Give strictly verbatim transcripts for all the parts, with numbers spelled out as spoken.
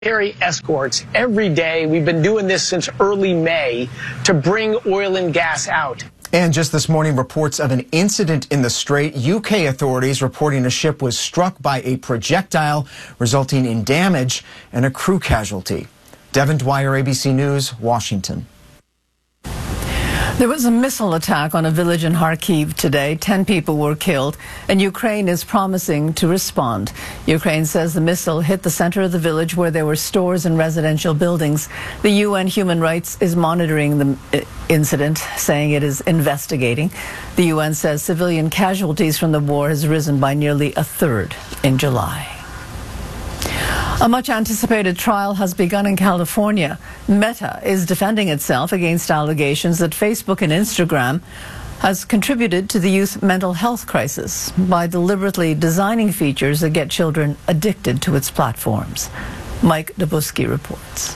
Military escorts every day. We've been doing this since early May to bring oil and gas out. And just this morning, reports of an incident in the Strait. U K authorities reporting a ship was struck by a projectile, resulting in damage and a crew casualty. Devin Dwyer, A B C News, Washington. There was a missile attack on a village in Kharkiv today. Ten people were killed, and Ukraine is promising to respond. Ukraine says the missile hit the center of the village where there were stores and residential buildings. The U N Human Rights is monitoring the incident, saying it is investigating. The U N says civilian casualties from the war has risen by nearly a third in July. A much-anticipated trial has begun in California. Meta is defending itself against allegations that Facebook and Instagram has contributed to the youth mental health crisis by deliberately designing features that get children addicted to its platforms. Mike Dabuski reports.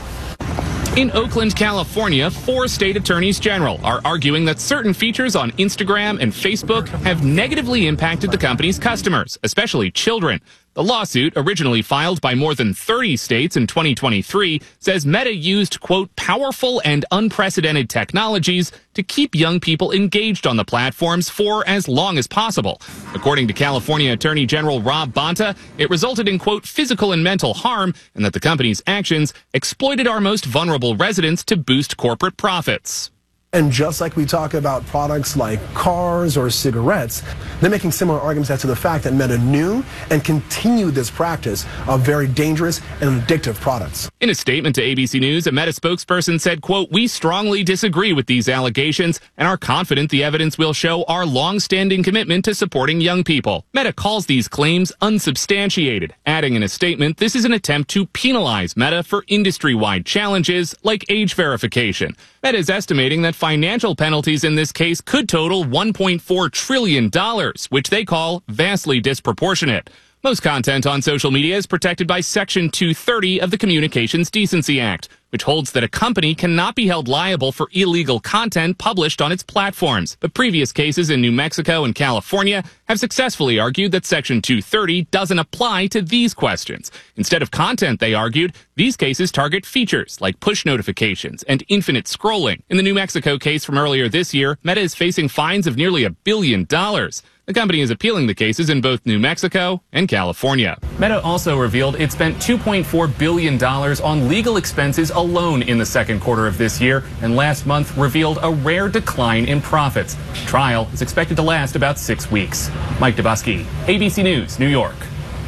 In Oakland, California, four state attorneys general are arguing that certain features on Instagram and Facebook have negatively impacted the company's customers, especially children. The lawsuit, originally filed by more than thirty states in twenty twenty-three, says Meta used, quote, powerful and unprecedented technologies to keep young people engaged on the platforms for as long as possible. According to California Attorney General Rob Bonta, it resulted in, quote, physical and mental harm, and that the company's actions exploited our most vulnerable residents to boost corporate profits. And just like we talk about products like cars or cigarettes, they're making similar arguments as to the fact that Meta knew and continued this practice of very dangerous and addictive products. In a statement to A B C News, a Meta spokesperson said, quote, we strongly disagree with these allegations and are confident the evidence will show our long-standing commitment to supporting young people. Meta calls these claims unsubstantiated, adding in a statement, this is an attempt to penalize Meta for industry-wide challenges like age verification. Meta is estimating that financial penalties in this case could total one point four trillion dollars, which they call vastly disproportionate. Most content on social media is protected by Section two thirty of the Communications Decency Act, which holds that a company cannot be held liable for illegal content published on its platforms. But previous cases in New Mexico and California have successfully argued that Section two thirty doesn't apply to these questions. Instead of content, they argued, these cases target features like push notifications and infinite scrolling. In the New Mexico case from earlier this year, Meta is facing fines of nearly a billion dollars. The company is appealing the cases in both New Mexico and California. Meta also revealed it spent two point four billion dollars on legal expenses alone in the second quarter of this year, and last month revealed a rare decline in profits. The trial is expected to last about six weeks. Mike Dabuski, A B C News, New York.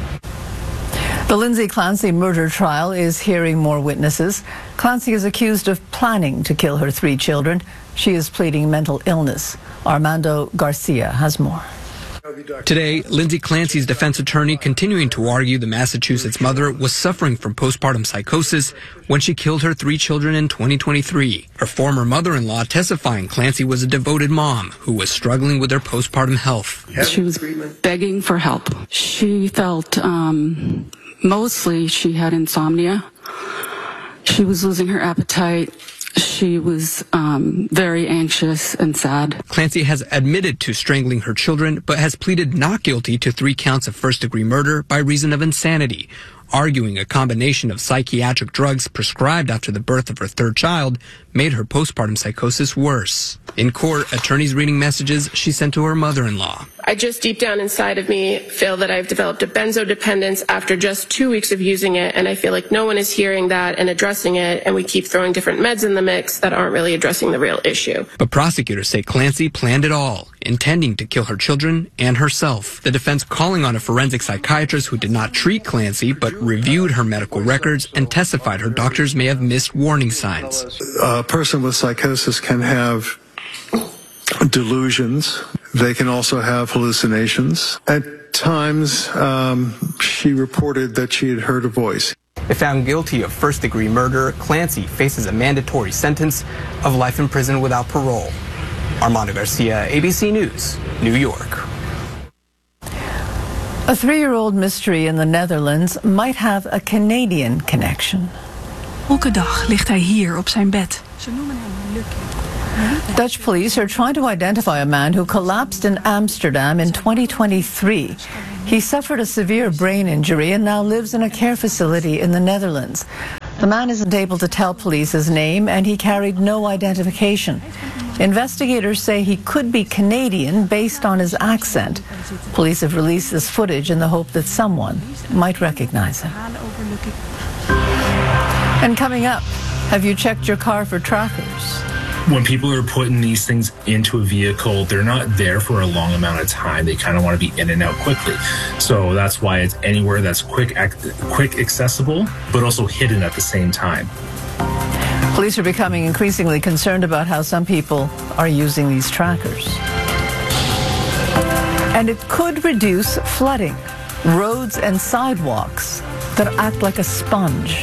The Lindsay Clancy murder trial is hearing more witnesses. Clancy is accused of planning to kill her three children. She is pleading mental illness. Armando Garcia has more. Today, Lindsay Clancy's defense attorney continuing to argue the Massachusetts mother was suffering from postpartum psychosis when she killed her three children in twenty twenty-three. Her former mother-in-law testifying Clancy was a devoted mom who was struggling with her postpartum health. She was begging for help. She felt um, mostly she had insomnia. She was losing her appetite. She was um, very anxious and sad. Clancy has admitted to strangling her children, but has pleaded not guilty to three counts of first-degree murder by reason of insanity, arguing a combination of psychiatric drugs prescribed after the birth of her third child made her postpartum psychosis worse. In court, attorneys reading messages she sent to her mother-in-law. I just deep down inside of me feel that I've developed a benzodependence after just two weeks of using it, and I feel like no one is hearing that and addressing it, and we keep throwing different meds in the mix that aren't really addressing the real issue. But prosecutors say Clancy planned it all, intending to kill her children and herself. The defense calling on a forensic psychiatrist who did not treat Clancy but reviewed her medical records and testified her doctors may have missed warning signs. A person with psychosis can have delusions. They can also have hallucinations. At times, um, she reported that she had heard a voice. If found guilty of first-degree murder, Clancy faces a mandatory sentence of life in prison without parole. Armando Garcia, A B C News, New York. A three-year-old mystery in the Netherlands might have a Canadian connection. Elke dag ligt hij hier op zijn bed. Ze noemen hem Lucky. Dutch police are trying to identify a man who collapsed in Amsterdam in twenty twenty-three. He suffered a severe brain injury and now lives in a care facility in the Netherlands. The man isn't able to tell police his name, and he carried no identification. Investigators say he could be Canadian based on his accent. Police have released this footage in the hope that someone might recognize him. And coming up, have you checked your car for trackers? When people are putting these things into a vehicle, they're not there for a long amount of time. They kind of want to be in and out quickly. So that's why it's anywhere that's quick, quick accessible, but also hidden at the same time. Police are becoming increasingly concerned about how some people are using these trackers. And it could reduce flooding, roads and sidewalks that act like a sponge.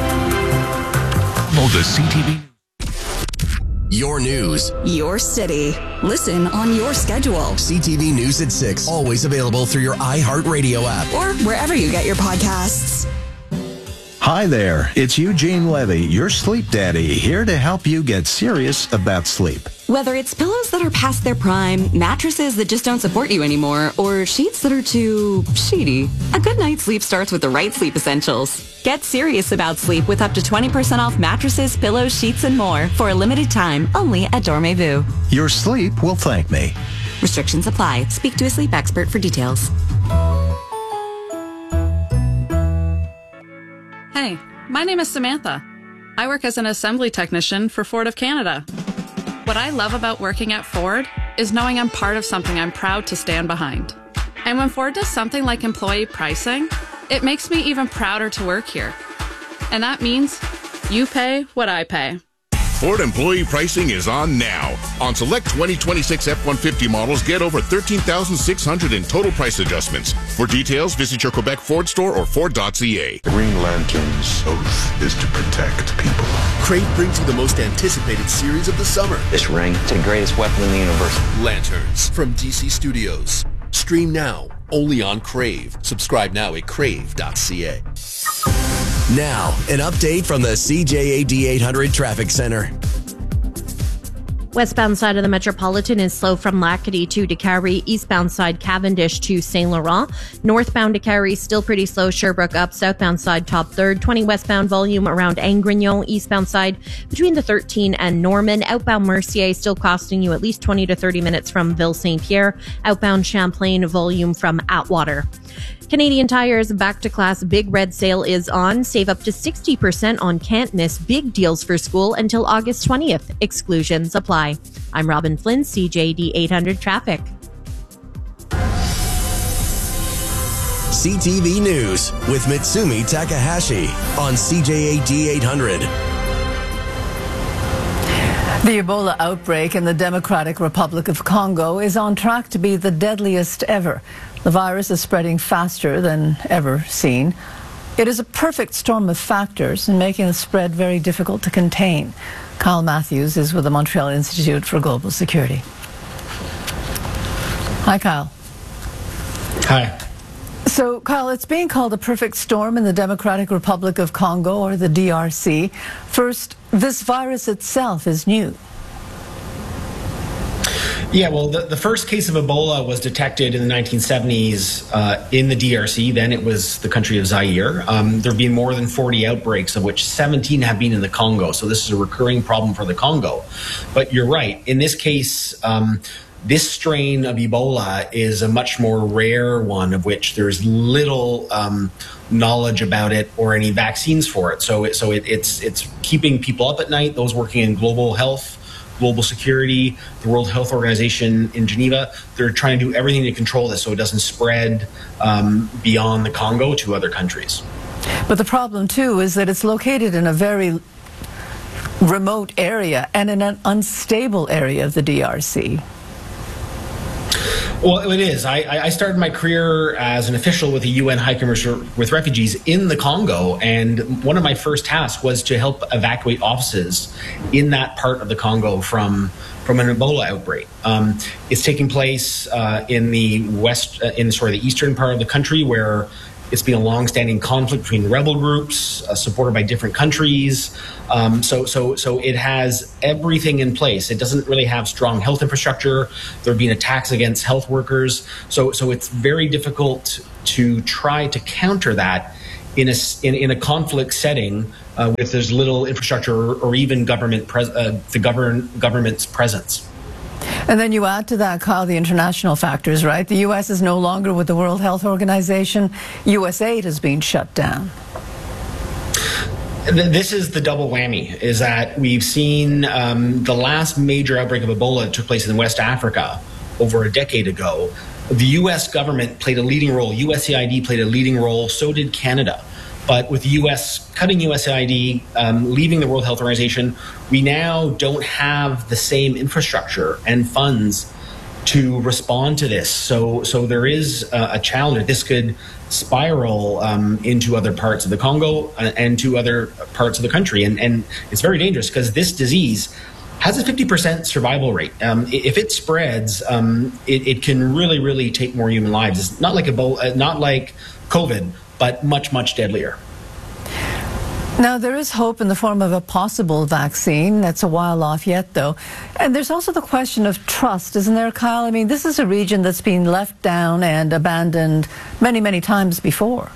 The C T V. Your news. Your city. Listen on your schedule. C T V News at six. Always available through your iHeartRadio app. Or wherever you get your podcasts. Hi there. It's Eugene Levy, your sleep daddy, here to help you get serious about sleep. Whether it's pillows that are past their prime, mattresses that just don't support you anymore, or sheets that are too sheety, a good night's sleep starts with the right sleep essentials. Get serious about sleep with up to twenty percent off mattresses, pillows, sheets, and more for a limited time only at Dormez-vous. Your sleep will thank me. Restrictions apply. Speak to a sleep expert for details. Hey, my name is Samantha. I work as an assembly technician for Ford of Canada. What I love about working at Ford is knowing I'm part of something I'm proud to stand behind. And when Ford does something like employee pricing, it makes me even prouder to work here. And that means you pay what I pay. Ford employee pricing is on now. On select twenty twenty-six F one fifty models, get over thirteen thousand six hundred in total price adjustments. For details, visit your Quebec Ford store or Ford dot C A. Green Lantern's oath is to protect people. Crave brings you the most anticipated series of the summer. This ring is the greatest weapon in the universe. Lanterns from D C Studios. Stream now, only on Crave. Subscribe now at crave dot C A. Now, an update from the C J A D eight hundred Traffic Center. Westbound side of the Metropolitan is slow from Lacadie to Décarie. Eastbound side Cavendish to Saint Laurent. Northbound Décarie still pretty slow. Sherbrooke up. Southbound side top third. twenty westbound volume around Angrignon. Eastbound side between the thirteen and Norman. Outbound Mercier still costing you at least twenty to thirty minutes from Ville Saint Pierre. Outbound Champlain volume from Atwater. Canadian Tire's Back to Class Big Red Sale is on. Save up to sixty percent on can't miss big deals for school until August twentieth. Exclusions apply. I'm Robin Flynn, C J D eight hundred Traffic. C T V News with Mitsumi Takahashi on C J A D eight hundred. The Ebola outbreak in the Democratic Republic of Congo is on track to be the deadliest ever. The virus is spreading faster than ever seen. It is a perfect storm of factors and making the spread very difficult to contain. Kyle Matthews is with the Montreal Institute for Global Security. Hi, Kyle. Hi. So, Kyle, it's being called a perfect storm in the Democratic Republic of Congo, or the D R C. First, this virus itself is new. Yeah, well, the, the first case of Ebola was detected in the nineteen seventies uh, in the D R C. Then it was the country of Zaire. Um, there have been more than forty outbreaks, of which seventeen have been in the Congo. So this is a recurring problem for the Congo. But you're right. In this case, um, this strain of Ebola is a much more rare one, of which there's little um, knowledge about it or any vaccines for it. So, it, so it, it's it's keeping people up at night. Those working in global health, global security, the World Health Organization in Geneva, they're trying to do everything to control this so it doesn't spread um, beyond the Congo to other countries. But the problem, too, is that it's located in a very remote area and in an unstable area of the D R C. Well, it is. I, I started my career as an official with the U N High Commissioner with Refugees in the Congo, and one of my first tasks was to help evacuate offices in that part of the Congo from from an Ebola outbreak. Um, it's taking place uh, in the west, uh, in sorry, the eastern part of the country, where It's been a long-standing conflict between rebel groups uh, supported by different countries. Um, so, so, so it has everything in place. It doesn't really have strong health infrastructure. There have been attacks against health workers. So, so it's very difficult to try to counter that in a in, in a conflict setting uh, with there's little infrastructure or, or even government pres- uh, the govern government's presence. And then you add to that, Kyle, the international factors, right? The U S is no longer with the World Health Organization. U S aid has been shut down. This is the double whammy, is that we've seen um, the last major outbreak of Ebola that took place in West Africa over a decade ago. The U S government played a leading role. U S A I D played a leading role. So did Canada. But with the U S cutting U S A I D, um, leaving the World Health Organization, we now don't have the same infrastructure and funds to respond to this. So, so there is a, a challenge. This could spiral um, into other parts of the Congo and to other parts of the country. And, and it's very dangerous because this disease has a fifty percent survival rate. Um, if it spreads, um, it, it can really, really take more human lives. It's not like Ebola, not like COVID, but much, much deadlier. Now, there is hope in the form of a possible vaccine. That's a while off yet, though. And there's also the question of trust, isn't there, Kyle? I mean, this is a region that's been left down and abandoned many, many times before.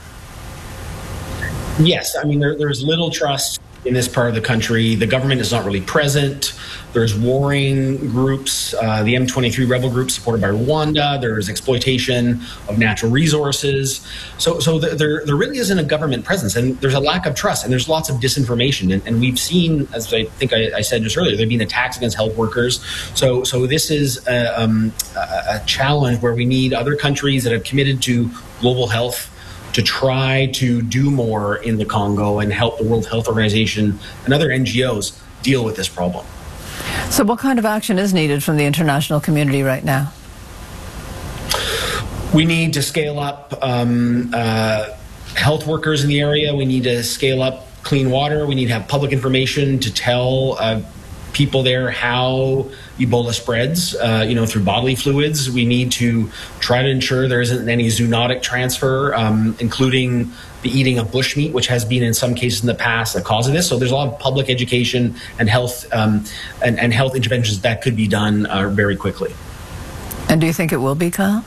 Yes, I mean, there, there's little trust in this part of the country. The government is not really present. There's warring groups, uh, the M twenty-three rebel group supported by Rwanda. There's exploitation of natural resources. So, so the, there, there really isn't a government presence, and there's a lack of trust, and there's lots of disinformation. And, and we've seen, as I think I, I said just earlier, there've been attacks against health workers. So, so this is a, um, a challenge where we need other countries that have committed to global health to try to do more in the Congo and help the World Health Organization and other N G Os deal with this problem. So what kind of action is needed from the international community right now? We need to scale up um, uh, health workers in the area. We need to scale up clean water. We need to have public information to tell uh, people there how Ebola spreads, uh, you know, through bodily fluids. We need to try to ensure there isn't any zoonotic transfer, um, including the eating of bushmeat, which has been in some cases in the past a cause of this. So there's a lot of public education and health um, and, and health interventions that could be done uh, very quickly. And do you think it will be, Kyle?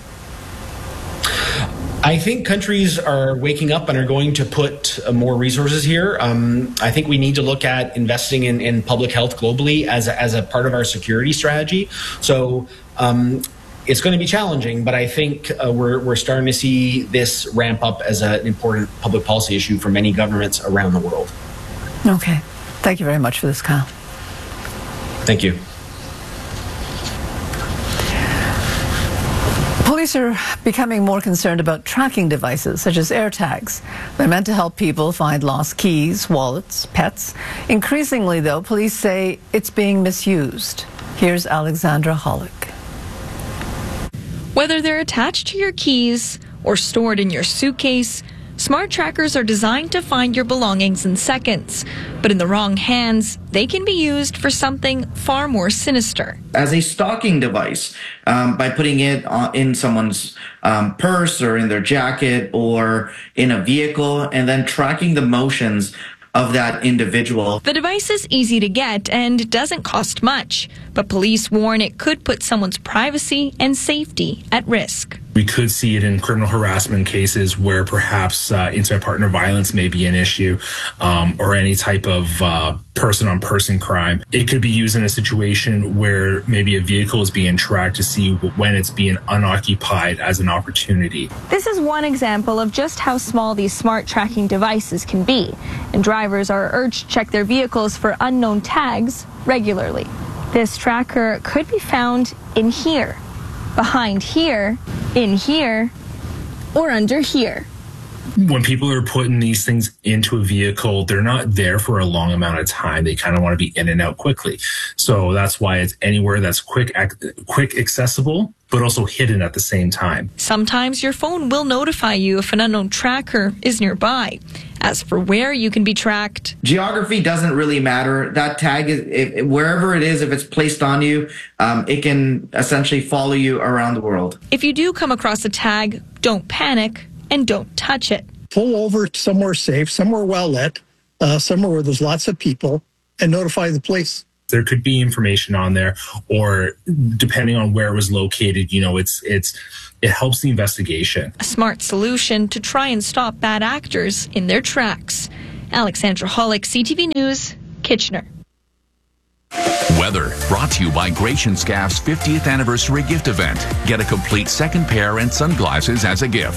I think countries are waking up and are going to put uh, more resources here. Um, I think we need to look at investing in, in public health globally as a, as a part of our security strategy. So um, it's going to be challenging, but I think uh, we're, we're starting to see this ramp up as a, an important public policy issue for many governments around the world. Okay. Thank you very much for this, Kyle. Thank you. Police are becoming more concerned about tracking devices such as AirTags. They're meant to help people find lost keys, wallets, pets. Increasingly, though, police say it's being misused. Here's Alexandra Hollick. Whether they're attached to your keys or stored in your suitcase, smart trackers are designed to find your belongings in seconds. But in the wrong hands, they can be used for something far more sinister. As a stalking device, um, by putting it on, in someone's um, purse or in their jacket or in a vehicle, and then tracking the motions of that individual. The device is easy to get and doesn't cost much, but police warn it could put someone's privacy and safety at risk. We could see it in criminal harassment cases where perhaps uh, intimate partner violence may be an issue, um, or any type of uh, person-on-person crime. It could be used in a situation where maybe a vehicle is being tracked to see when it's being unoccupied as an opportunity. This is one example of just how small these smart tracking devices can be, and drivers are urged to check their vehicles for unknown tags regularly. This tracker could be found in here, behind here, in here, or under here. When people are putting these things into a vehicle, they're not there for a long amount of time. They kind of want to be in and out quickly. So that's why it's anywhere that's quick, quick accessible, but also hidden at the same time. Sometimes your phone will notify you if an unknown tracker is nearby. As for where you can be tracked, geography doesn't really matter. That tag is if, wherever it is, if it's placed on you, um, it can essentially follow you around the world. If you do come across a tag, don't panic and don't touch it. pull over somewhere safe, somewhere well lit, uh, somewhere where there's lots of people, and notify the police. There could be information on there, or depending on where it was located, you know, it's it's it helps the investigation. A smart solution to try and stop bad actors in their tracks. Alexandra Hollick, C T V News, Kitchener. Weather brought to you by Gratian Scaff's fiftieth anniversary gift event. Get a complete second pair and sunglasses as a gift.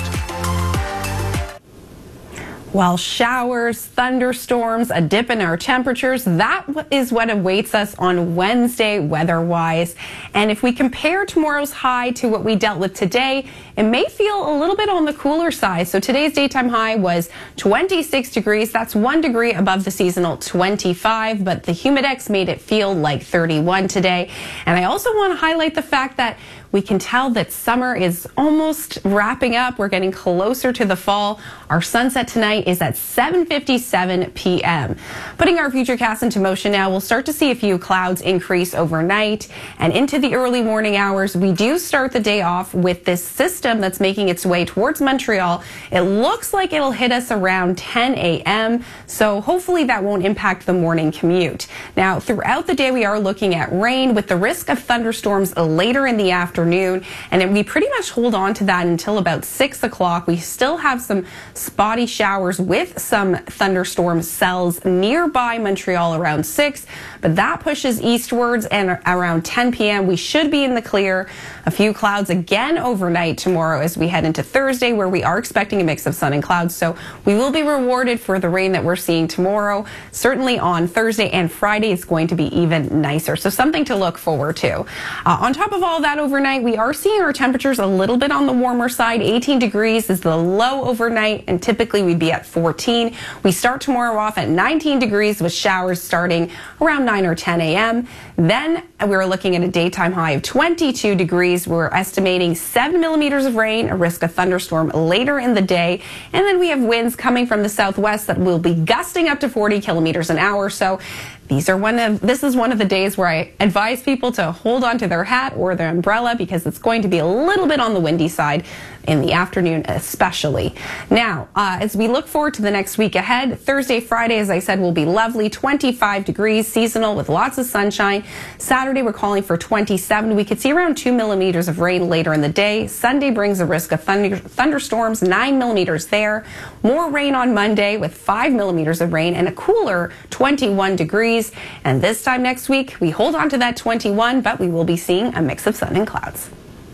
Well, showers, thunderstorms, a dip in our temperatures, that is what awaits us on Wednesday weather-wise. And if we compare tomorrow's high to what we dealt with today, it may feel a little bit on the cooler side. So today's daytime high was twenty-six degrees. That's one degree above the seasonal twenty-five, but the Humidex made it feel like thirty-one today. And I also want to highlight the fact that we can tell that summer is almost wrapping up. We're getting closer to the fall. Our sunset tonight is at seven fifty-seven p m Putting our futurecast into motion now, we'll start to see a few clouds increase overnight and into the early morning hours. We do start the day off with this system that's making its way towards Montreal. It looks like it'll hit us around ten a m, so hopefully that won't impact the morning commute. Now, throughout the day, we are looking at rain with the risk of thunderstorms later in the afternoon. Afternoon, and we pretty much hold on to that until about six o'clock. We still have some spotty showers with some thunderstorm cells nearby Montreal around six, but that pushes eastwards, and around ten p m we should be in the clear. A few clouds again overnight tomorrow as we head into Thursday, where we are expecting a mix of sun and clouds, so we will be rewarded for the rain that we're seeing tomorrow. Certainly on Thursday and Friday, it's going to be even nicer, so something to look forward to. Uh, on top of all that, overnight we are seeing our temperatures a little bit on the warmer side. eighteen degrees is the low overnight, and typically we'd be at fourteen. We start tomorrow off at nineteen degrees with showers starting around nine or ten a m Then we're looking at a daytime high of twenty-two degrees. We're estimating seven millimeters of rain, a risk of thunderstorm later in the day. And then we have winds coming from the southwest that will be gusting up to forty kilometers an hour. So these are one of, this is one of the days where I advise people to hold on to their hat or their umbrella, because it's going to be a little bit on the windy side in the afternoon especially. Now, uh, as we look forward to the next week ahead, Thursday, Friday, as I said, will be lovely, twenty-five degrees, seasonal with lots of sunshine. Saturday, we're calling for twenty-seven. We could see around two millimeters of rain later in the day. Sunday brings a risk of thunder, thunderstorms, nine millimeters there. More rain on Monday with five millimeters of rain and a cooler twenty-one degrees. And this time next week, we hold on to that twenty-one, but we will be seeing a mix of sun and clouds.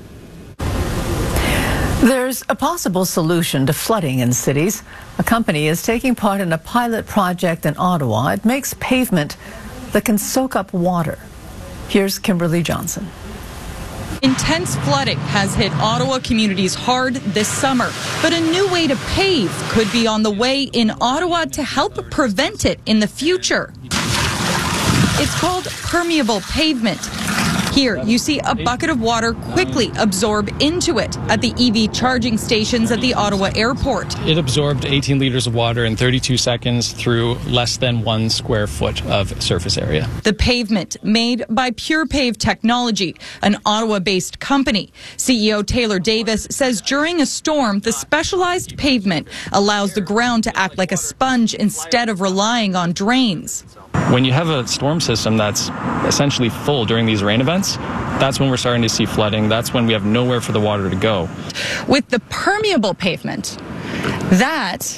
There's a possible solution to flooding in cities. A company is taking part in a pilot project in Ottawa. It makes pavement that can soak up water. Here's Kimberly Johnson. Intense flooding has hit Ottawa communities hard this summer, but a new way to pave could be on the way in Ottawa to help prevent it in the future. It's called permeable pavement. Here, you see a bucket of water quickly absorb into it at the E V charging stations at the Ottawa airport. It absorbed eighteen liters of water in thirty-two seconds through less than one square foot of surface area. The pavement, made by Pure Pave Technology, an Ottawa-based company. C E O Taylor Davis says during a storm, the specialized pavement allows the ground to act like a sponge instead of relying on drains. When you have a storm system that's essentially full during these rain events, that's when we're starting to see flooding. That's when we have nowhere for the water to go. With the permeable pavement, that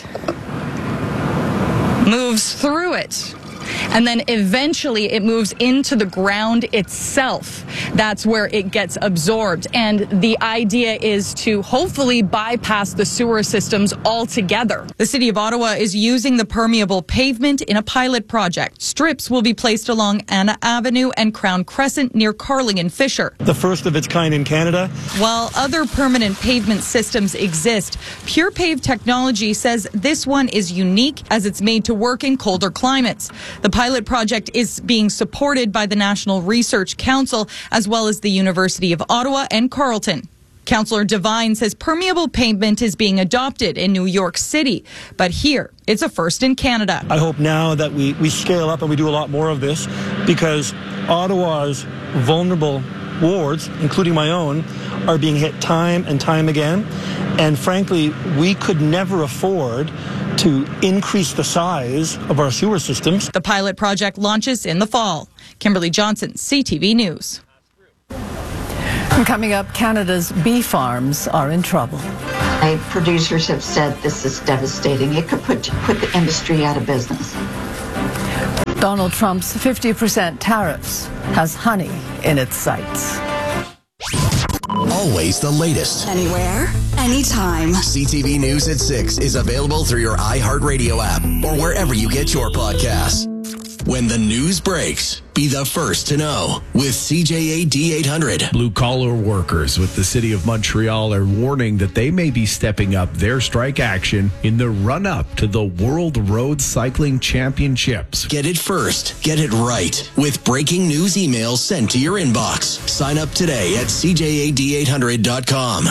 moves through it. And then eventually it moves into the ground itself. That's where it gets absorbed. And the idea is to hopefully bypass the sewer systems altogether. The City of Ottawa is using the permeable pavement in a pilot project. Strips will be placed along Anna Avenue and Crown Crescent near Carling and Fisher. The first of its kind in Canada. While other permanent pavement systems exist, Pure Pave Technology says this one is unique as it's made to work in colder climates. The pilot project is being supported by the National Research Council as well as the University of Ottawa and Carleton. Councillor Devine says permeable pavement is being adopted in New York City, but here it's a first in Canada. I hope now that we, we scale up and we do a lot more of this, because Ottawa's vulnerable wards, including my own, are being hit time and time again. And frankly, we could never afford to increase the size of our sewer systems. The pilot project launches in the fall. Kimberly Johnson, C T V News. And coming up, Canada's bee farms are in trouble. Producers have said this is devastating. It could put, put the industry out of business. Donald Trump's fifty percent tariffs has honey in its sights. Always the latest. Anywhere, anytime. C T V News at six is available through your iHeartRadio app or wherever you get your podcasts. When the news breaks, be the first to know with C J A D eight hundred. Blue-collar workers with the City of Montreal are warning that they may be stepping up their strike action in the run-up to the World Road Cycling Championships. Get it first. Get it right. With breaking news emails sent to your inbox. Sign up today at C J A D eight hundred dot com.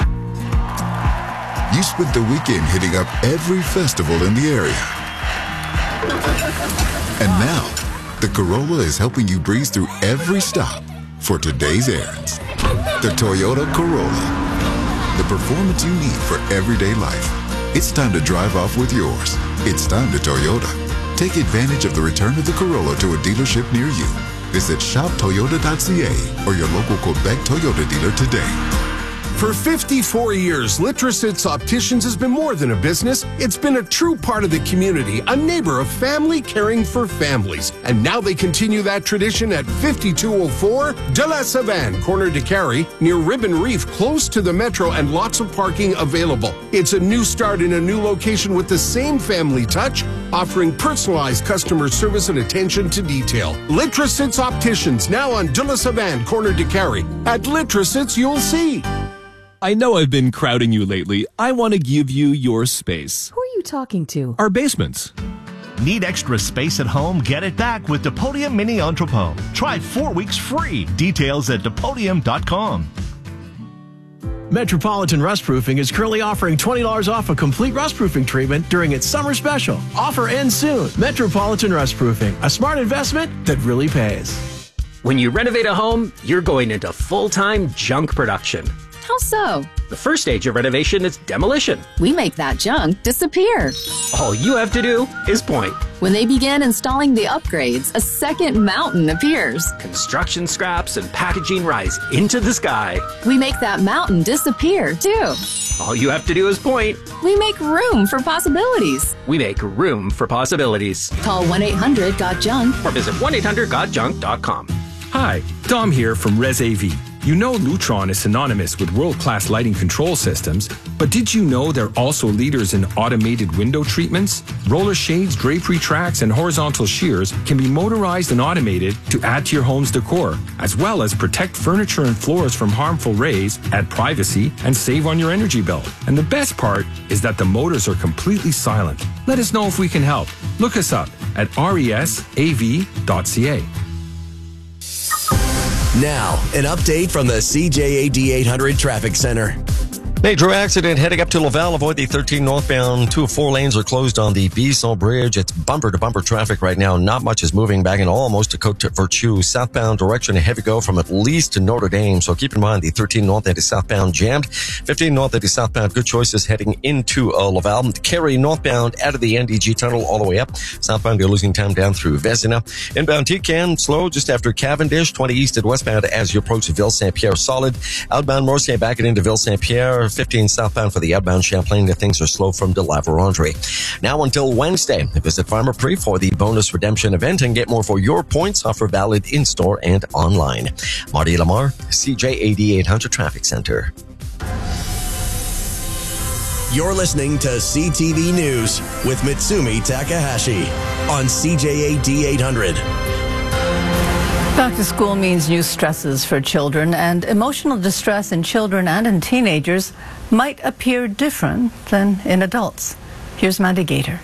You spent the weekend hitting up every festival in the area. And now, the Corolla is helping you breeze through every stop for today's errands. The Toyota Corolla. The performance you need for everyday life. It's time to drive off with yours. It's time to Toyota. Take advantage of the return of the Corolla to a dealership near you. Visit shop toyota dot c a or your local Quebec Toyota dealer today. For fifty-four years, Litrosits Opticians has been more than a business. It's been a true part of the community, a neighbor of family caring for families. And now they continue that tradition at fifty-two oh four De La Savane, corner de Carrie, near Ribbon Reef, close to the metro and lots of parking available. It's a new start in a new location with the same family touch, offering personalized customer service and attention to detail. Litrosits Opticians, now on De La Savane, corner de Carrie. At Litrosits, you'll see. I know I've been crowding you lately. I want to give you your space. Who are you talking to? Our basements. Need extra space at home? Get it back with Depodium Mini Entrepot. Try four weeks free. Details at depodium dot com. Metropolitan Rustproofing is currently offering twenty dollars off a complete rustproofing treatment during its summer special. Offer ends soon. Metropolitan Rustproofing, a smart investment that really pays. When you renovate a home, you're going into full-time junk production. How so? The first stage of renovation is demolition. We make that junk disappear. All you have to do is point. When they begin installing the upgrades, a second mountain appears. Construction scraps and packaging rise into the sky. We make that mountain disappear, too. All you have to do is point. We make room for possibilities. We make room for possibilities. Call one eight hundred got junk or visit one eight hundred got junk dot com. Hi, Dom here from Res A V. You know Lutron is synonymous with world-class lighting control systems, but did you know they're also leaders in automated window treatments? Roller shades, drapery tracks, and horizontal shears can be motorized and automated to add to your home's decor, as well as protect furniture and floors from harmful rays, add privacy, and save on your energy bill. And the best part is that the motors are completely silent. Let us know if we can help. Look us up at resav dot c a. Now, an update from the C J A D eight hundred Traffic Center. Major accident heading up to Laval. Avoid the thirteen northbound. Two of four lanes are closed on the Bisson Bridge. It's bumper-to-bumper traffic right now. Not much is moving back in almost to Côte Vertu. Southbound direction, a heavy go from at least to Notre Dame. So keep in mind the thirteen north and southbound jammed. fifteen north and southbound, good choices heading into uh, Laval. Carry northbound out of the N D G tunnel all the way up. Southbound, you're losing time down through Vezina. Inbound T-Can, slow just after Cavendish. twenty east and westbound as you approach Ville-Saint-Pierre, solid. Outbound Morsier back it into Ville-Saint-Pierre. fifteen southbound for the outbound Champlain. The things are slow from De La Vérendrye. Now until Wednesday, visit Farmer Prix for the bonus redemption event and get more for your points. Offer valid in-store and online. Marty Lamar, C J A D eight hundred Traffic Center. You're listening to C T V News with Mitsumi Takahashi on C J A D eight hundred. Back to school means new stresses for children, and emotional distress in children and in teenagers might appear different than in adults. Here's Mandy Gator.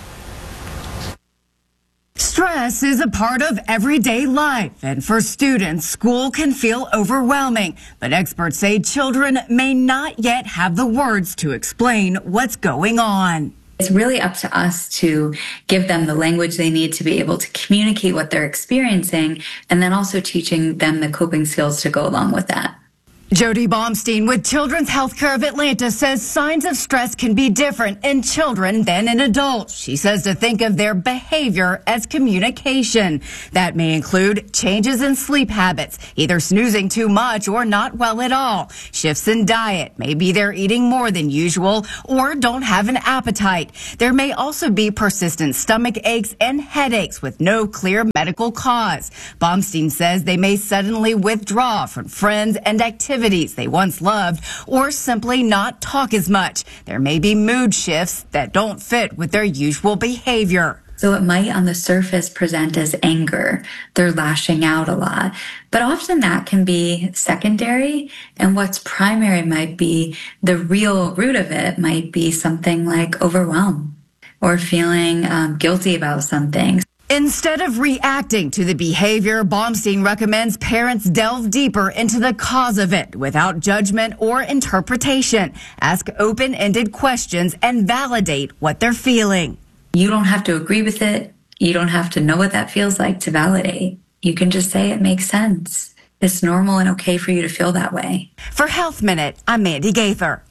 Stress is a part of everyday life, and for students, school can feel overwhelming. But experts say children may not yet have the words to explain what's going on. It's really up to us to give them the language they need to be able to communicate what they're experiencing, and then also teaching them the coping skills to go along with that. Jody Baumstein with Children's Healthcare of Atlanta says signs of stress can be different in children than in adults. She says to think of their behavior as communication. That may include changes in sleep habits, either snoozing too much or not well at all. Shifts in diet, maybe they're eating more than usual or don't have an appetite. There may also be persistent stomach aches and headaches with no clear medical cause. Baumstein says they may suddenly withdraw from friends and activities they once loved, or simply not talk as much. There may be mood shifts that don't fit with their usual behavior. So it might on the surface present as anger. They're lashing out a lot. But often that can be secondary, and what's primary might be the real root of it might be something like overwhelm or feeling um, guilty about something. Instead of reacting to the behavior, Baumstein recommends parents delve deeper into the cause of it without judgment or interpretation. Ask open-ended questions and validate what they're feeling. You don't have to agree with it. You don't have to know what that feels like to validate. You can just say it makes sense. It's normal and okay for you to feel that way. For Health Minute, I'm Mandy Gaither.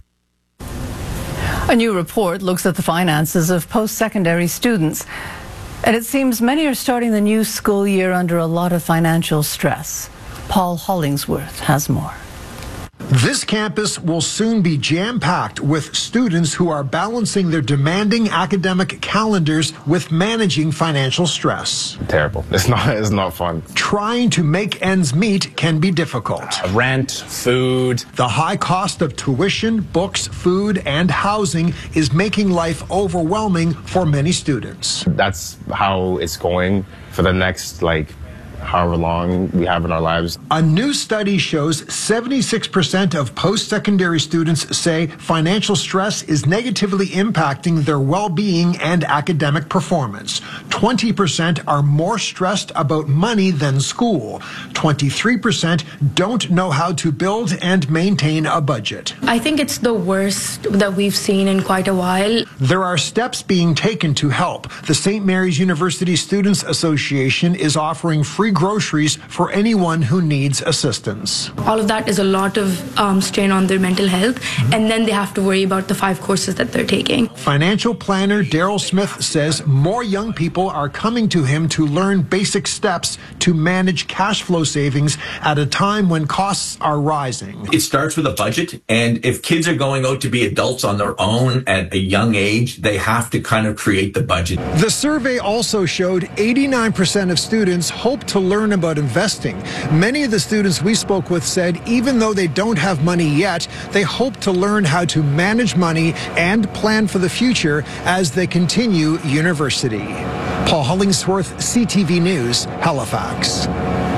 A new report looks at the finances of post-secondary students. And it seems many are starting the new school year under a lot of financial stress. Paul Hollingsworth has more. This campus will soon be jam-packed with students who are balancing their demanding academic calendars with managing financial stress. Terrible. It's not, it's not fun. Trying to make ends meet can be difficult. Uh, rent, food. The high cost of tuition, books, food, and housing is making life overwhelming for many students. That's how it's going for the next, like, however long we have in our lives. A new study shows seventy-six percent of post-secondary students say financial stress is negatively impacting their well-being and academic performance. twenty percent are more stressed about money than school. twenty-three percent don't know how to build and maintain a budget. I think it's the worst that we've seen in quite a while. There are steps being taken to help. The Saint Mary's University Students Association is offering free groceries for anyone who needs assistance. All of that is a lot of um, strain on their mental health, mm-hmm. and then they have to worry about the five courses that they're taking. Financial planner Daryl Smith says more young people are coming to him to learn basic steps to manage cash flow savings at a time when costs are rising. It starts with a budget, and if kids are going out to be adults on their own at a young age, they have to kind of create the budget. The survey also showed eighty-nine percent of students hope to learn about investing. Many of the students we spoke with said even though they don't have money yet, they hope to learn how to manage money and plan for the future as they continue university. Paul Hollingsworth, C T V News, Halifax.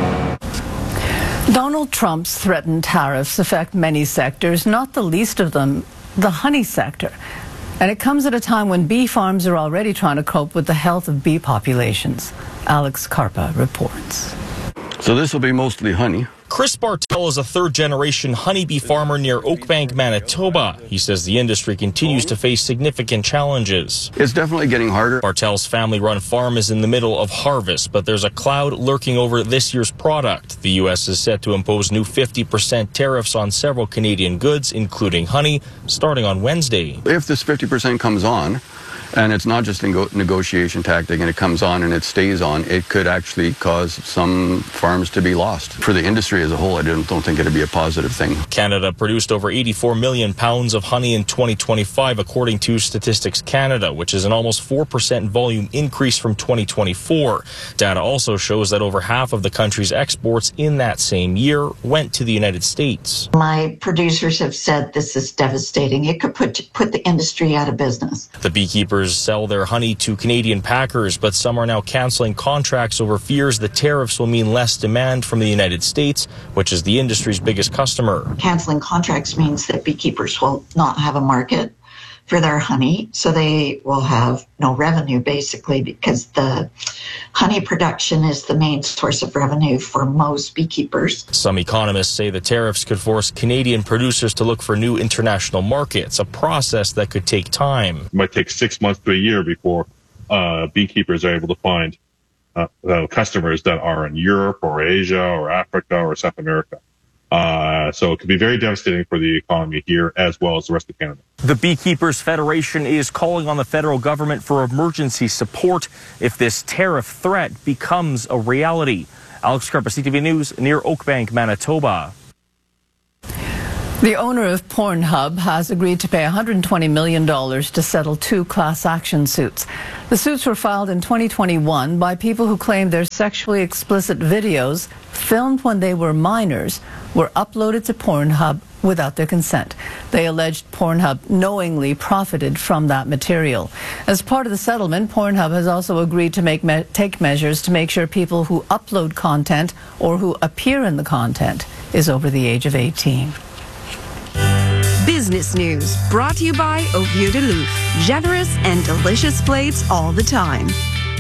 Donald Trump's threatened tariffs affect many sectors, not the least of them, the honey sector. And it comes at a time when bee farms are already trying to cope with the health of bee populations. Alex Carpa reports. So this will be mostly honey. Chris Bartel is a third-generation honeybee farmer near Oakbank, Manitoba. He says the industry continues to face significant challenges. It's definitely getting harder. Bartel's family-run farm is in the middle of harvest, but there's a cloud lurking over this year's product. The U S is set to impose new fifty percent tariffs on several Canadian goods, including honey, starting on Wednesday. If this fifty percent comes on, and it's not just a negotiation tactic and it comes on and it stays on, it could actually cause some farms to be lost. For the industry as a whole, I don't, don't think it'd be a positive thing. Canada produced over eighty-four million pounds of honey in twenty twenty-five, according to Statistics Canada, which is an almost four percent volume increase from twenty twenty-four. Data also shows that over half of the country's exports in that same year went to the United States. My producers have said this is devastating. It could put, put the industry out of business. The beekeepers sell their honey to Canadian packers, but some are now canceling contracts over fears the tariffs will mean less demand from the United States, which is the industry's biggest customer. Canceling contracts means that beekeepers will not have a market for their honey, so they will have no revenue basically, because the honey production is the main source of revenue for most beekeepers. Some economists say the tariffs could force Canadian producers to look for new international markets, a process that could take time. It might take six months to a year before uh, beekeepers are able to find uh, uh, customers that are in Europe or Asia or Africa or South America. Uh, so it could be very devastating for the economy here as well as the rest of Canada. The Beekeepers Federation is calling on the federal government for emergency support if this tariff threat becomes a reality. Alex Karpa, C T V News, near Oakbank, Manitoba. The owner of Pornhub has agreed to pay one hundred twenty million dollars to settle two class action suits. The suits were filed in twenty twenty-one by people who claimed their sexually explicit videos, filmed when they were minors, were uploaded to Pornhub without their consent. They alleged Pornhub knowingly profited from that material. As part of the settlement, Pornhub has also agreed to make me- take measures to make sure people who upload content or who appear in the content is over the age of eighteen. Business News, brought to you by Au Vieux de Luc. Generous and delicious plates all the time.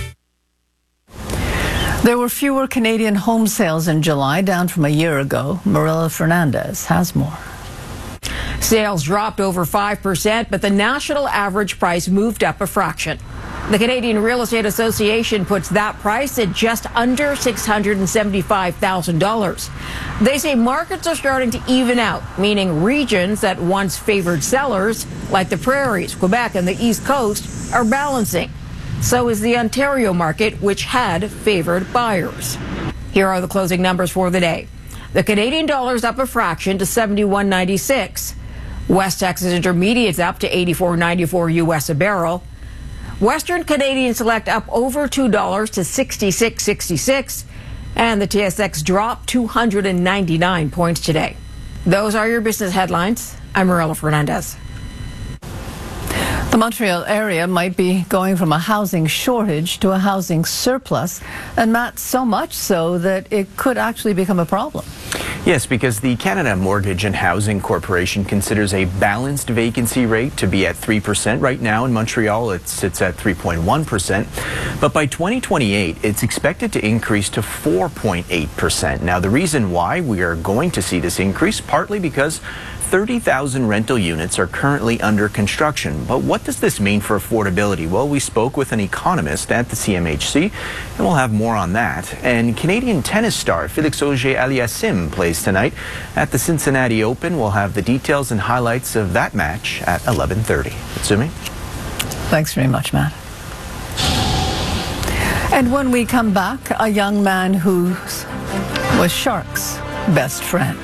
There were fewer Canadian home sales in July, down from a year ago. Marilla Fernandez has more. Sales dropped over five percent, but the national average price moved up a fraction. The Canadian Real Estate Association puts that price at just under six hundred seventy-five thousand dollars. They say markets are starting to even out, meaning regions that once favored sellers, like the Prairies, Quebec, and the East Coast, are balancing. So is the Ontario market, which had favored buyers. Here are the closing numbers for the day. The Canadian dollar's up a fraction to seventy-one ninety-six. West Texas Intermediate's up to eighty-four ninety-four U S a barrel. Western Canadian Select up over two dollars to sixty-six sixty-six. And the T S X dropped two hundred ninety-nine points today. Those are your business headlines. I'm Marilla Fernandez. The Montreal area might be going from a housing shortage to a housing surplus, and Matt, so much so that it could actually become a problem. Yes, because the Canada Mortgage and Housing Corporation considers a balanced vacancy rate to be at three percent. Right now in Montreal, it sits at three point one percent. But by twenty twenty-eight, it's expected to increase to four point eight percent. Now, the reason why we are going to see this increase, partly because thirty thousand rental units are currently under construction. But what does this mean for affordability? Well, we spoke with an economist at the C M H C, and we'll have more on that. And Canadian tennis star Felix Auger-Aliassime plays tonight at the Cincinnati Open. We'll have the details and highlights of that match at eleven thirty. Sumi? Thanks very much, Matt. And when we come back, a young man who was Shark's best friend.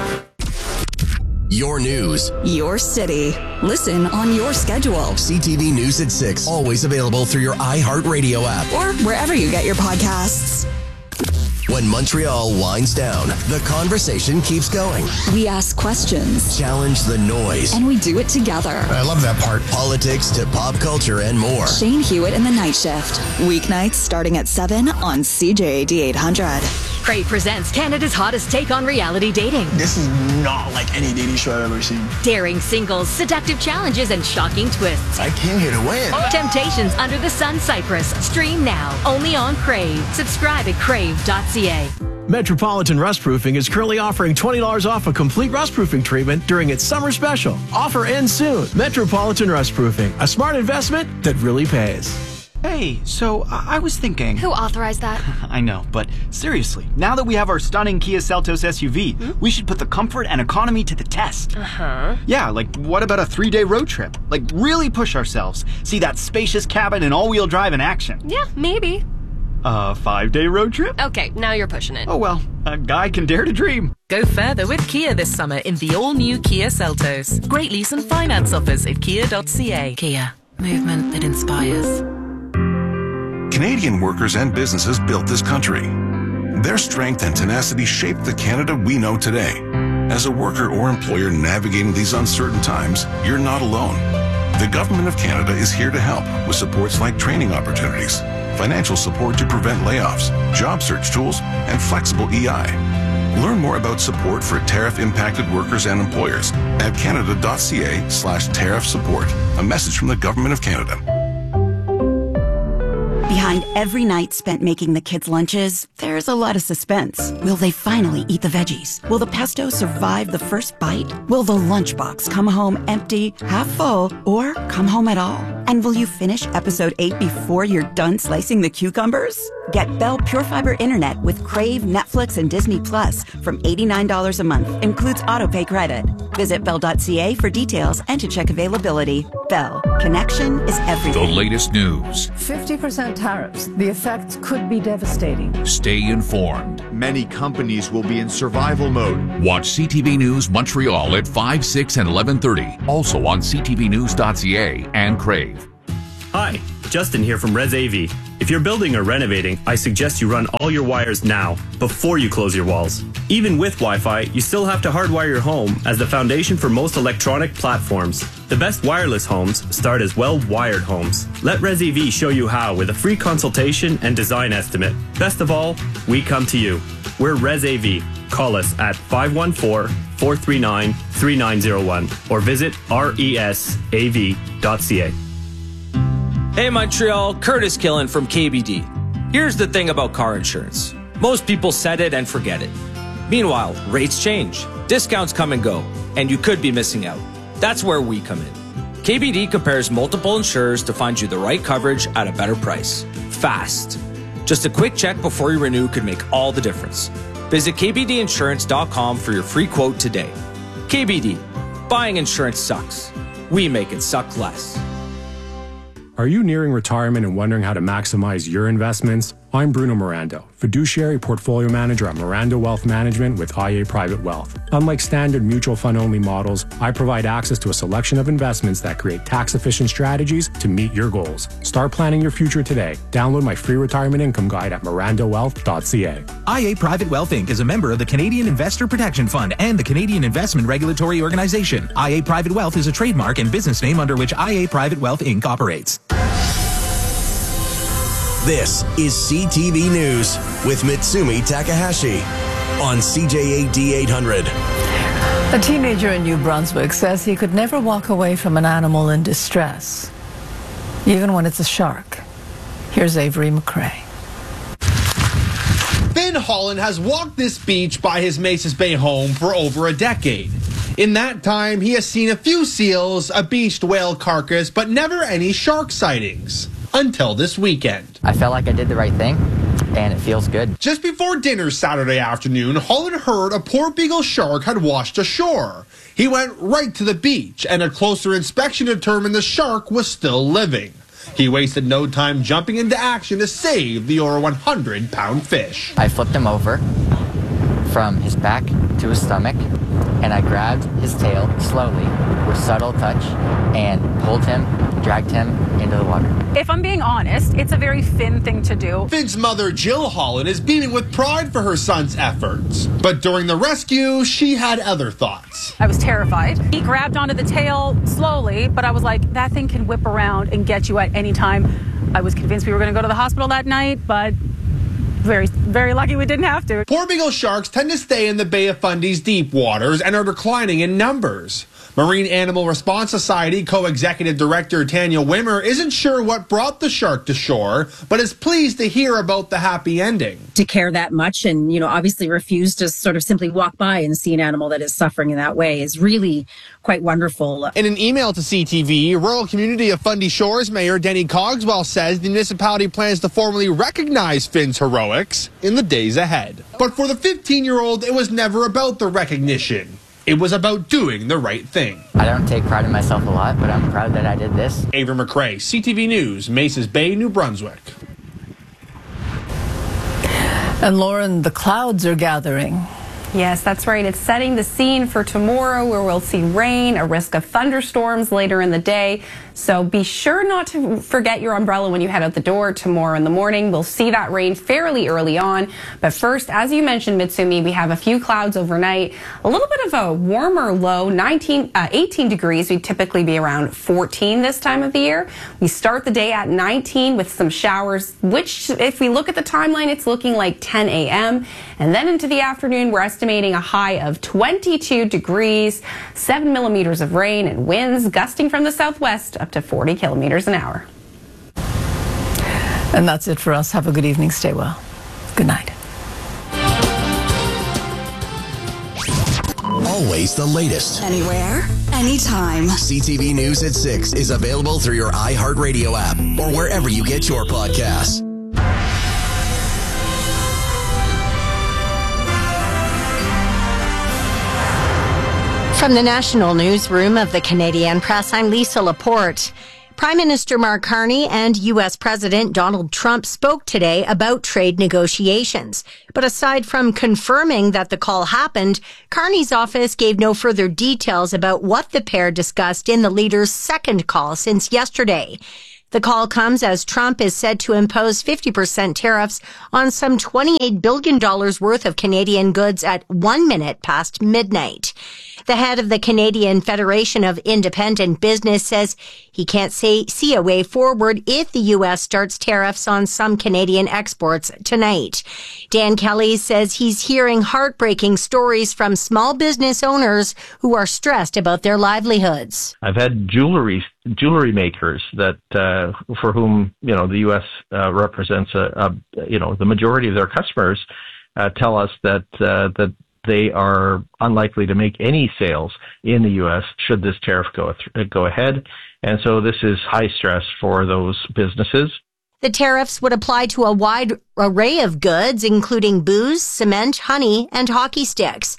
Your news. Your city. Listen on your schedule. C T V News at six. Always available through your iHeartRadio app. Or wherever you get your podcasts. When Montreal winds down, the conversation keeps going. We ask questions. Challenge the noise. And we do it together. I love that part. Politics to pop culture and more. Shane Hewitt in the Night Shift. Weeknights starting at seven on C J A D eight hundred. Crave presents Canada's hottest take on reality dating. This is not like any dating show I've ever seen. Daring singles, seductive challenges, and shocking twists. I came here to win. Temptations Under the Sun Cyprus. Stream now, only on Crave. Subscribe at crave dot c a. Metropolitan Rust Proofing is currently offering twenty dollars off a complete rust proofing treatment during its summer special. Offer ends soon. Metropolitan Rust Proofing, a smart investment that really pays. Hey, so I, I was thinking... Who authorized that? I know, but seriously, now that we have our stunning Kia Seltos S U V, hmm? we should put the comfort and economy to the test. Uh-huh. Yeah, like what about a three-day road trip? Like really push ourselves. See that spacious cabin and all-wheel drive in action. Yeah, maybe. A five-day road trip? Okay, now you're pushing it. Oh well, a guy can dare to dream. Go further with Kia this summer in the all-new Kia Seltos. Great lease and finance offers at kia dot c a. Kia, movement that inspires. Canadian workers and businesses built this country. Their strength and tenacity shaped the Canada we know today. As a worker or employer navigating these uncertain times, you're not alone. The Government of Canada is here to help with supports like training opportunities, financial support to prevent layoffs, job search tools, and flexible E I. Learn more about support for tariff-impacted workers and employers at canada.ca slash tariff support. A message from the Government of Canada. Behind every night spent making the kids' lunches, there's a lot of suspense. Will they finally eat the veggies? Will the pesto survive the first bite? Will the lunchbox come home empty, half full, or come home at all? And will you finish episode eight before you're done slicing the cucumbers? Get Bell Pure Fiber Internet with Crave, Netflix, and Disney Plus from eighty-nine dollars a month. Includes autopay credit. Visit bell dot c a for details and to check availability. Bell. Connection is everything. The latest news. fifty percent tariffs. The effects could be devastating. Stay informed. Many companies will be in survival mode. Watch C T V News Montreal at five, six, and eleven thirty. Also on c t v news dot c a and Crave. Hi, Justin here from Res A V. If you're building or renovating, I suggest you run all your wires now, before you close your walls. Even with Wi-Fi, you still have to hardwire your home as the foundation for most electronic platforms. The best wireless homes start as well-wired homes. Let Res A V show you how with a free consultation and design estimate. Best of all, we come to you. We're Res A V. Call us at five one four, four three nine, three nine zero one or visit resav dot c a. Hey Montreal, Curtis Killen from K B D. Here's the thing about car insurance. Most people set it and forget it. Meanwhile, rates change, discounts come and go, and you could be missing out. That's where we come in. K B D compares multiple insurers to find you the right coverage at a better price. Fast. Just a quick check before you renew could make all the difference. Visit k b d insurance dot com for your free quote today. K B D. Buying insurance sucks. We make it suck less. Are you nearing retirement and wondering how to maximize your investments? I'm Bruno Mirando, fiduciary portfolio manager at Mirando Wealth Management with I A Private Wealth. Unlike standard mutual fund only models, I provide access to a selection of investments that create tax efficient strategies to meet your goals. Start planning your future today. Download my free retirement income guide at mirando wealth dot c a. I A Private Wealth Incorporated is a member of the Canadian Investor Protection Fund and the Canadian Investment Regulatory Organization. I A Private Wealth is a trademark and business name under which I A Private Wealth Incorporated operates. This is C T V News with Mitsumi Takahashi on C J A D eight hundred. A teenager in New Brunswick says he could never walk away from an animal in distress, even when it's a shark. Here's Avery McRae. Finn Holland has walked this beach by his Maces Bay home for over a decade. In that time, he has seen a few seals, a beached whale carcass, but never any shark sightings. Until this weekend. I felt like I did the right thing, and it feels good. Just before dinner Saturday afternoon, Holland heard a port beagle shark had washed ashore. He went right to the beach, and a closer inspection determined the shark was still living. He wasted no time jumping into action to save the over one hundred pound fish. I flipped him over from his back to his stomach, and I grabbed his tail slowly with subtle touch and pulled him, dragged him into the water. If I'm being honest, it's a very Finn thing to do. Finn's mother, Jill Holland, is beaming with pride for her son's efforts. But during the rescue, she had other thoughts. I was terrified. He grabbed onto the tail slowly, but I was like, that thing can whip around and get you at any time. I was convinced we were going to go to the hospital that night, but very, very lucky we didn't have to. Port beagle sharks tend to stay in the Bay of Fundy's deep waters and are declining in numbers. Marine Animal Response Society co-executive director Tanya Wimmer isn't sure what brought the shark to shore, but is pleased to hear about the happy ending. To care that much and, you know, obviously refuse to sort of simply walk by and see an animal that is suffering in that way is really quite wonderful. In an email to C T V, rural community of Fundy Shores Mayor Denny Cogswell says the municipality plans to formally recognize Finn's heroics in the days ahead. But for the fifteen-year-old, it was never about the recognition. It was about doing the right thing. I don't take pride in myself a lot, but I'm proud that I did this. Avery McRae, C T V News, Maces Bay, New Brunswick. And Lauren, the clouds are gathering. Yes, that's right. It's setting the scene for tomorrow where we'll see rain, a risk of thunderstorms later in the day. So be sure not to forget your umbrella when you head out the door tomorrow in the morning. We'll see that rain fairly early on. But first, as you mentioned, Mitsumi, we have a few clouds overnight. A little bit of a warmer low, nineteen, uh, eighteen degrees. We'd typically be around fourteen this time of the year. We start the day at nineteen with some showers, which if we look at the timeline, it's looking like ten a m And then into the afternoon, we're estimating estimating a high of twenty-two degrees, seven millimeters of rain, and winds gusting from the southwest up to forty kilometers an hour. And that's it for us. Have a good evening. Stay well. Good night. Always the latest. Anywhere, anytime. C T V News at six is available through your iHeartRadio app or wherever you get your podcasts. From the National Newsroom of the Canadian Press, I'm Lisa Laporte. Prime Minister Mark Carney and U S President Donald Trump spoke today about trade negotiations. But aside from confirming that the call happened, Carney's office gave no further details about what the pair discussed in the leaders' second call since yesterday. The call comes as Trump is said to impose fifty percent tariffs on some twenty-eight billion dollars worth of Canadian goods at one minute past midnight. The head of the Canadian Federation of Independent Business says he can't say, see a way forward if the U S starts tariffs on some Canadian exports tonight. Dan Kelly says he's hearing heartbreaking stories from small business owners who are stressed about their livelihoods. I've had jewelry jewelry makers that uh, for whom you know the U S uh, represents a, a you know the majority of their customers uh, tell us that uh, that they are unlikely to make any sales in the U S should this tariff go th- go ahead, and so this is high stress for those businesses. The tariffs would apply to a wide array of goods, including booze, cement, honey, and hockey sticks.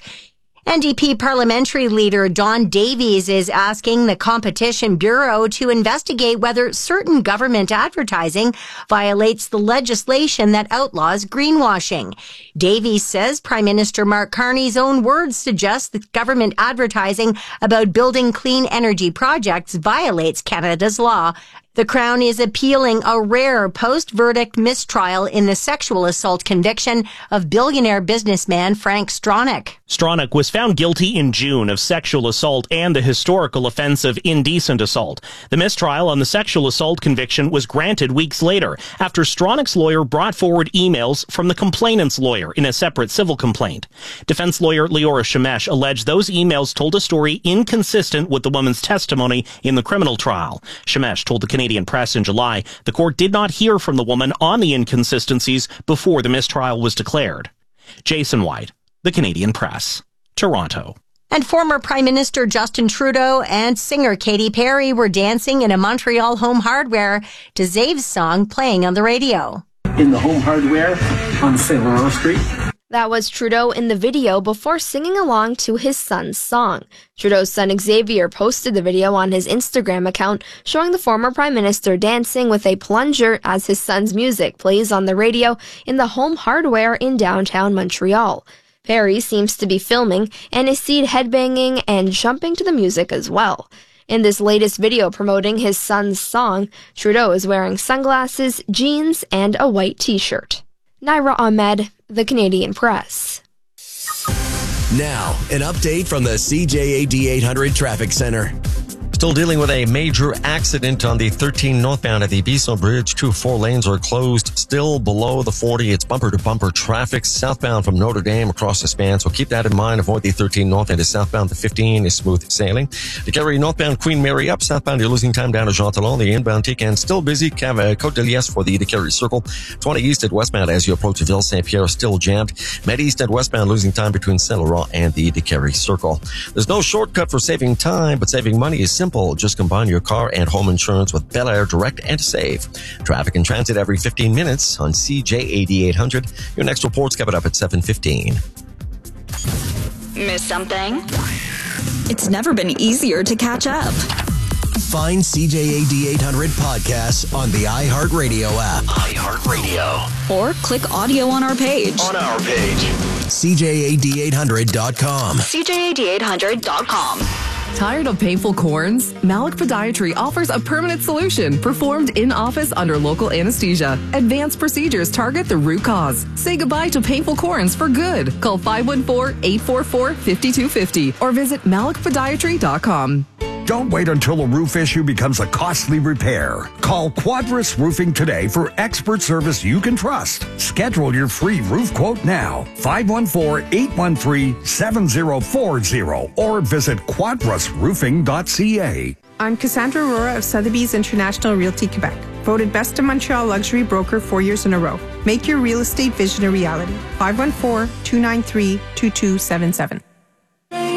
N D P parliamentary leader Don Davies is asking the Competition Bureau to investigate whether certain government advertising violates the legislation that outlaws greenwashing. Davies says Prime Minister Mark Carney's own words suggest that government advertising about building clean energy projects violates Canada's law. The Crown is appealing a rare post-verdict mistrial in the sexual assault conviction of billionaire businessman Frank Stronach. Stronach was found guilty in June of sexual assault and the historical offense of indecent assault. The mistrial on the sexual assault conviction was granted weeks later after Stronach's lawyer brought forward emails from the complainant's lawyer in a separate civil complaint. Defense lawyer Leora Shemesh alleged those emails told a story inconsistent with the woman's testimony in the criminal trial. Shemesh told the Canadian Press in July the court did not hear from the woman on the inconsistencies before the mistrial was declared. Jason White, the Canadian Press, Toronto. And former Prime Minister Justin Trudeau and singer Katy Perry were dancing in a Montreal Home Hardware to Zave's song playing on the radio. In the Home Hardware on Saint Laurent Street. That was Trudeau in the video before singing along to his son's song. Trudeau's son Xavier posted the video on his Instagram account, showing the former Prime Minister dancing with a plunger as his son's music plays on the radio in the Home Hardware in downtown Montreal. Perry seems to be filming and is seen headbanging and jumping to the music as well. In this latest video promoting his son's song, Trudeau is wearing sunglasses, jeans, and a white t-shirt. Naira Ahmed, the Canadian Press. Now, an update from the C J A D eight hundred Traffic Center. Still dealing with a major accident on the thirteen northbound at the Bissell Bridge. Two four lanes are closed, still below the forty. It's bumper-to-bumper traffic southbound from Notre Dame across the span, so keep that in mind. Avoid the thirteen north end is southbound. The fifteen is smooth sailing. The Calgary northbound Queen Mary up. Southbound, you're losing time down to Jean Talon. The inbound Tican still busy. Côte de Liesse for the DeCarry Circle. twenty east at westbound as you approach Ville Saint-Pierre, still jammed. Med east at westbound, losing time between Saint Laurent and the DeCarry Circle. There's no shortcut for saving time, but saving money is simple. Just combine your car and home insurance with Bel Air Direct and save. Traffic and transit every fifteen minutes on C J A D eight hundred. Your next report's coming up at seven fifteen. Miss something? It's never been easier to catch up. Find C J A D eight hundred podcasts on the iHeartRadio app. iHeartRadio. Or click audio on our page. On our page. C J A D eight hundred dot com. C J A D eight hundred dot com. Tired of painful corns? Malik Podiatry offers a permanent solution performed in-office under local anesthesia. Advanced procedures target the root cause. Say goodbye to painful corns for good. Call five one four, eight four four, five two five zero or visit malik podiatry dot com. Don't wait until a roof issue becomes a costly repair. Call Quadris Roofing today for expert service you can trust. Schedule your free roof quote now. five one four, eight one three, seven zero four zero or visit quadris roofing dot c a. I'm Cassandra Aurora of Sotheby's International Realty Quebec. Voted Best of Montreal Luxury Broker four years in a row. Make your real estate vision a reality. five one four, two nine three, two two seven seven.